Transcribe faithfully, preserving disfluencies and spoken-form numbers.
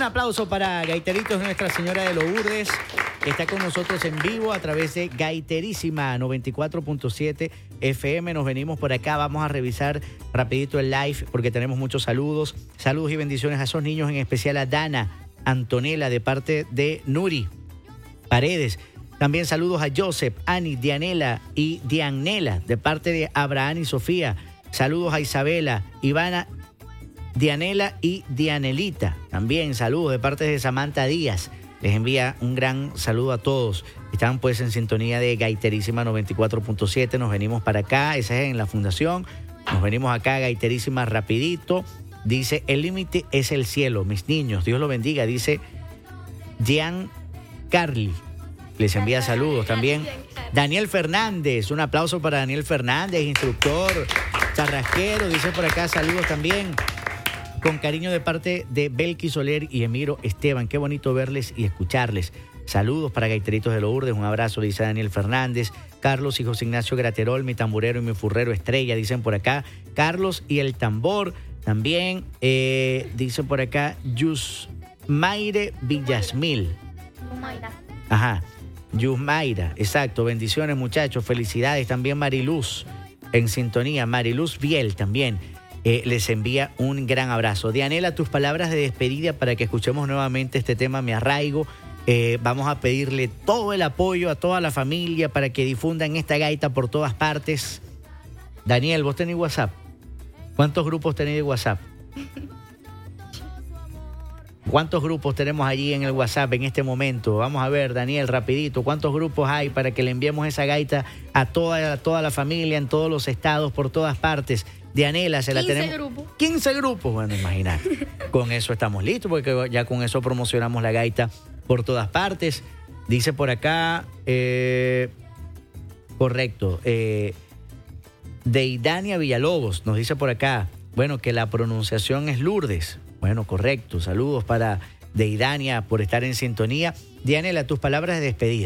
Un aplauso para Gaiteritos Nuestra Señora de Lourdes, que está con nosotros en vivo a través de Gaiterísima noventa y cuatro punto siete F M. Nos venimos por acá, vamos a revisar rapidito el live porque tenemos muchos saludos. Saludos y bendiciones a esos niños, en especial a Dana, Antonella, de parte de Nuri Paredes. También saludos a Joseph, Ani, Dianela y Dianela, de parte de Abraham y Sofía. Saludos a Isabela, Ivana, Dianela y Dianelita. También saludos de parte de Samantha Díaz. Les envía un gran saludo a todos. Están pues en sintonía de Gaiterísima noventa y cuatro punto siete. Nos venimos para acá, esa es en la fundación. Nos venimos acá, Gaiterísima rapidito. Dice, el límite es el cielo, mis niños. Dios los bendiga, dice Jean Carly. Les envía saludos también. Daniel Fernández, un aplauso para Daniel Fernández, instructor, charrasquero. Dice por acá, saludos también. Con cariño de parte de Belki Soler y Emiro Esteban. Qué bonito verles y escucharles. Saludos para Gaiteritos de Lourdes. Un abrazo, dice Daniel Fernández. Carlos y José Ignacio Graterol, mi tamborero y mi furrero estrella, dicen por acá. Carlos y el tambor. También eh, dicen por acá Yusmaire Villasmil. Ajá. Yusmaira, exacto. Bendiciones, muchachos. Felicidades. También Mariluz en sintonía. Mariluz Biel también. Eh, les envía un gran abrazo. Dianela, tus palabras de despedida para que escuchemos nuevamente este tema, Me Arraigo. Eh, vamos a pedirle todo el apoyo a toda la familia para que difundan esta gaita por todas partes. Daniel, ¿vos tenés WhatsApp? ¿Cuántos grupos tenéis de WhatsApp? ¿Cuántos grupos tenemos allí en el WhatsApp en este momento? Vamos a ver, Daniel, rapidito. ¿Cuántos grupos hay para que le enviemos esa gaita a toda, a toda la familia, en todos los estados, por todas partes? Dianela, se la tenemos. quince grupos. quince grupos, bueno, imagínate. Con eso estamos listos, porque ya con eso promocionamos la gaita por todas partes. Dice por acá, eh, correcto, eh, Deidania Villalobos nos dice por acá, bueno, que la pronunciación es Lourdes. Bueno, correcto. Saludos para Deidania por estar en sintonía. Dianela, tus palabras de despedida.